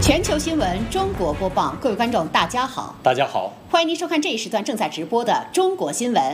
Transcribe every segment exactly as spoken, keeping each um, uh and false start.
全球新闻中国播报，各位观众，大家好， 大家好， 欢迎您收看这一时段正在直播的中国新闻。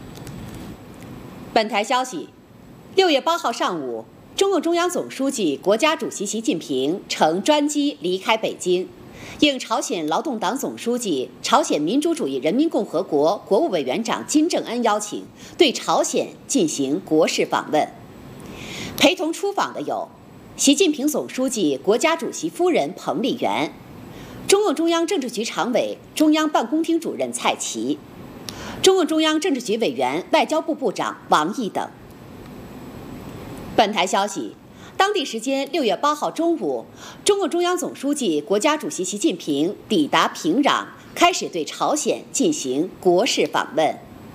本台消息，六月八号上午，中共中央总书记、国家主席习近平乘专机离开北京，应朝鲜劳动党总书记、朝鲜民主主义人民共和国国务委员长金正恩邀请，对朝鲜进行国事访问。陪同出访的有习近平总书记、国家主席夫人彭丽媛，中共中央政治局常委、中央办公厅主任蔡奇，中共中央政治局委员、外交部部长王毅等。本台消息，当地时间六月八号中午，中共中央总书记、国家主席习近平抵达平壤，开始对朝鲜进行国事访问。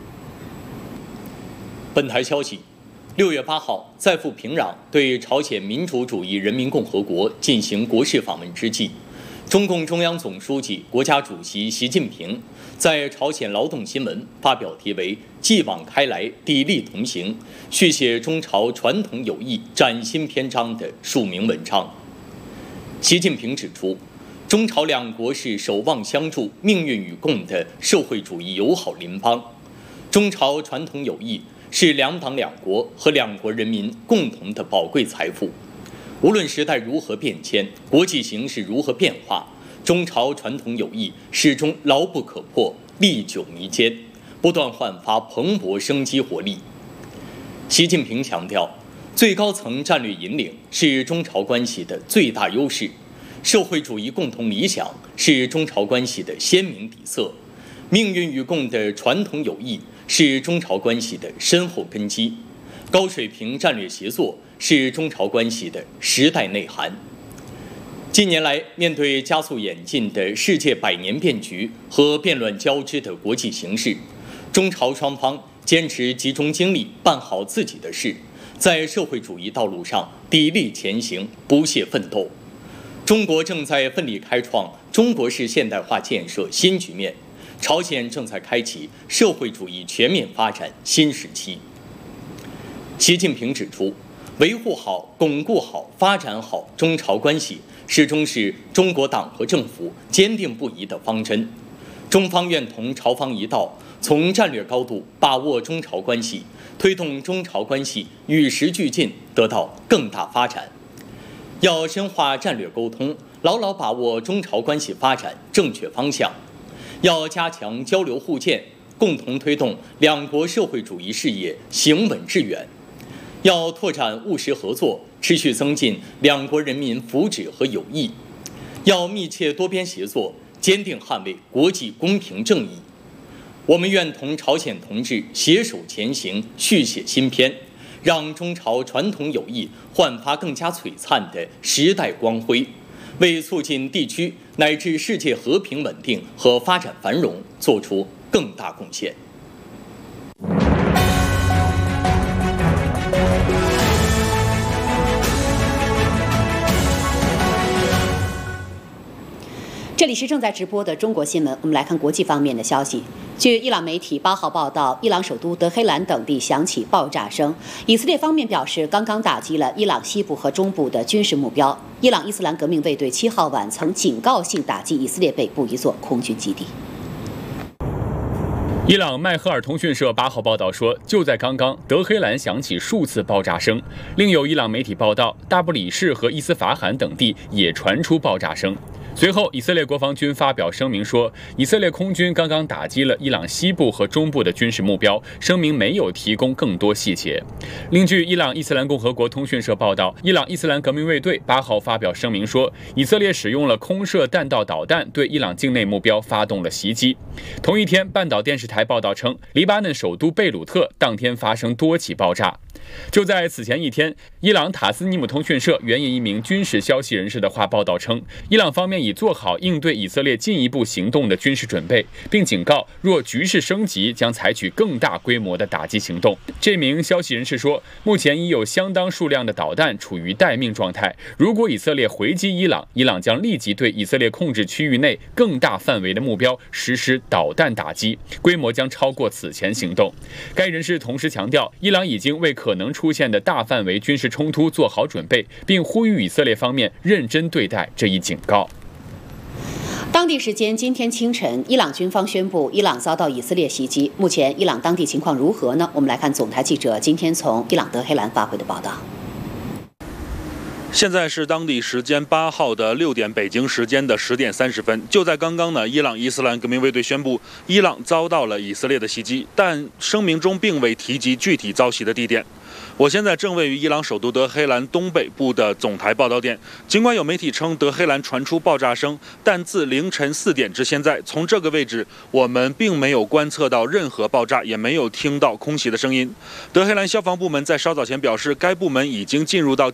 本台消息，六月八号在赴平壤对朝鲜民主主义人民共和国进行国事访问之际，中共中央总书记、国家主席习近平在朝鲜劳动新闻发表题为《继往开来，砥砺同行》，续写中朝传统友谊崭新篇章的署名文章。习近平指出，中朝两国是守望相助、命运与共的社会主义友好邻邦，中朝传统友谊是两党两国和两国人民共同的宝贵财富。无论时代如何变迁，国际形势如何变化，中朝传统友谊始终牢不可破，历久弥坚，不断焕发蓬勃生机活力。习近平强调，最高层战略引领是中朝关系的最大优势，社会主义共同理想是中朝关系的鲜明底色，命运与共的传统友谊是中朝关系的深厚根基，高水平战略协作是中朝关系的时代内涵。近年来，面对加速演进的世界百年变局和变乱交织的国际形势，中朝双方坚持集中精力办好自己的事，在社会主义道路上砥砺前行，不懈奋斗。中国正在奋力开创中国式现代化建设新局面，朝鲜正在开启社会主义全面发展新时期。习近平指出，维护好、巩固好、发展好中朝关系，始终是中国党和政府坚定不移的方针。中方愿同朝方一道，从战略高度把握中朝关系，推动中朝关系与时俱进，得到更大发展。要深化战略沟通，牢牢把握中朝关系发展正确方向。要加强交流互鉴，共同推动两国社会主义事业行稳致远。要拓展务实合作，持续增进两国人民福祉和友谊。要密切多边协作，坚定捍卫国际公平正义。我们愿同朝鲜同志携手前行，续写新篇，让中朝传统友谊焕发更加璀璨的时代光辉，为促进地区乃至世界和平稳定和发展繁荣做出更大贡献。 这里是正在直播的中国新闻，我们来看国际方面的消息。据伊朗媒体八号报道，伊朗首都德黑兰等地响起爆炸声。以色列方面表示，刚刚打击了伊朗西部和中部的军事目标。伊朗伊斯兰革命卫队七号晚曾警告性打击以色列北部一座空军基地。 伊朗迈赫尔通讯社八号报道说，就在刚刚，德黑兰响起数次爆炸声。另有伊朗媒体报道，大不里士和伊斯法罕等地也传出爆炸声。随后，以色列国防军发表声明说，以色列空军刚刚打击了伊朗西部和中部的军事目标，声明没有提供更多细节。另据伊朗伊斯兰共和国通讯社报道，伊朗伊斯兰革命卫队八号发表声明说，以色列使用了空射弹道导弹对伊朗境内目标发动了袭击。同一天，半岛电视台报道称，黎巴嫩首都贝鲁特当天发生多起爆炸。就在此前一天，伊朗塔斯尼姆通讯社援引一名军事消息人士的话报道称，伊朗方面已做好应对以色列进一步行动的军事准备，并警告若局势升级，将采取更大规模的打击行动。这名消息人士说，目前已有相当数量的导弹处于待命状态，如果以色列回击伊朗，伊朗将立即对以色列控制区域内更大范围的目标实施导弹打击，规模将超过此前行动。该人士同时强调，伊朗已经为可能出现的大范围军事冲突做好准备，并呼吁以色列方面认真对待这一警告。 当地时间今天清晨，伊朗军方宣布伊朗遭到以色列袭击。目前伊朗当地情况如何呢？我们来看总台记者今天从伊朗德黑兰发回的报道。 现在是当地时间八号的六点，北京时间的十点三十分。就在刚刚呢，伊朗伊斯兰革命卫队宣布伊朗遭到了以色列的袭击，但声明中并未提及具体遭袭的地点。我现在正位于伊朗首都德黑兰东北部的总台报道点。尽管有媒体称德黑兰传出爆炸声，但自凌晨四点至现在，从这个位置我们并没有观测到任何爆炸，也没有听到空袭的声音。德黑兰消防部门在稍早前表示，该部门已经进入到